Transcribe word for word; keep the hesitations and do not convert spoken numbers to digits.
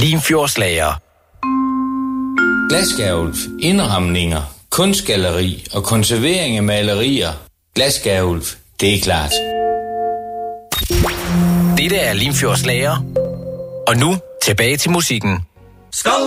Limfjordslager. Glasgavl, indramninger, kunstgalleri og konservering af malerier. Glasgavl, det er klart. Dette er Limfjordslager. Og nu tilbage til musikken. Skål!